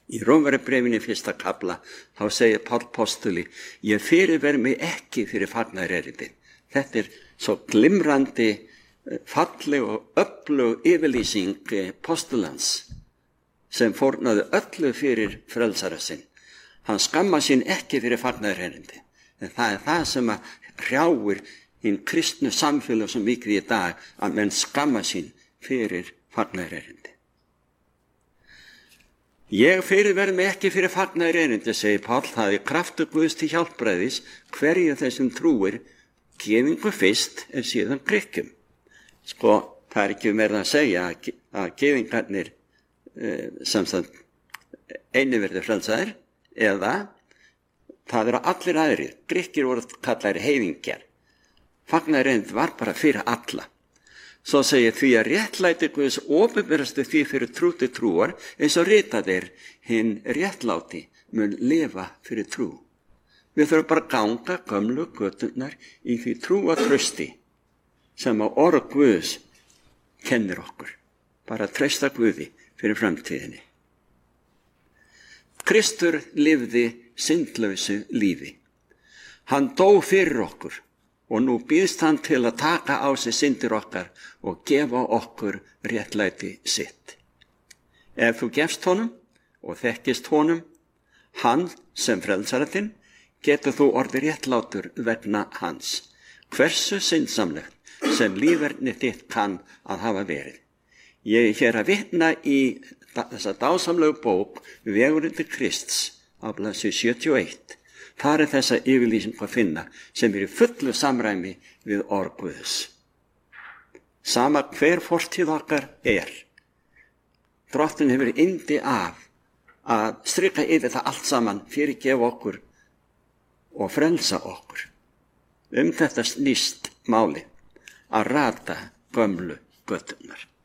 Í Rómverjabréfinu 1. kafla þá segir Páll postuli: ég fyrirver mig ekki fyrir fagnaðarerindið. Þetta er svo glimrandi, falleg og öflug yfirlýsing postulans sem fórnaði öllu fyrir frelsara sinn. Hann skammar sín ekki fyrir fagnaðarerindið. En það er það sem að hrjáir hinn kristnu samfélag svo mikið í dag, að menn skammar sín fyrir fagnaðarerindið. Ég fyrirverð mig ekki fyrir fagnaðarerindið, segir Páll, það er kraftur Guðs til hjálpræðis hverju þessum trúir, gefingu fyrst en síðan grykkjum. Sko, það er ekki verið að segja að gefingarnir einu verður frelsaðir, eða það eru allir aðrir. Grikkir voru kallaðir heiðingjar. Fagnaðarerindið var bara fyrir alla. Svo segir því að réttlæti Guðs opinberastu því fyrir trú til trúar, eins og ritað er, hinn réttláti mun lifa fyrir trú. Við þurfum bara að ganga gömlu göturnar í því trúa trausti sem að orð Guðs kennir okkur. Bara að treysta Guði fyrir framtíðinni. Kristur lifði syndlausu lífi. Hann dó fyrir okkur. Og nú býðst hann til að taka á sig syndir okkar og gefa okkur réttlæti sitt. Ef þú gefst honum og þekkist honum, hann sem frelsara þinn, getur þú orðið réttlátur vegna hans. Hversu syndsamlegt sem líferni þitt kann að hafa verið. Ég er hér að vitna í þessa dásamlegu bók Vegurinn til Krists á blaðsíðu 71. Þar er þessa yfirlýsingu að finna sem er í fullu samræmi við orð Guðs. Sama hver fortíð okkar er. Drottinn hefur yndi af að strika yfir það allt saman, fyrirgefa okkur og frelsa okkur. Þetta snýst máli, að rata gömlu göturnar.